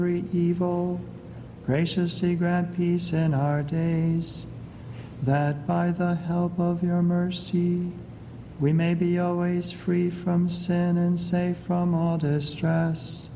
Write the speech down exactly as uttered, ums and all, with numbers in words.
every evil, graciously grant peace in our days, that by the help of your mercy we may be always free from sin and safe from all distress,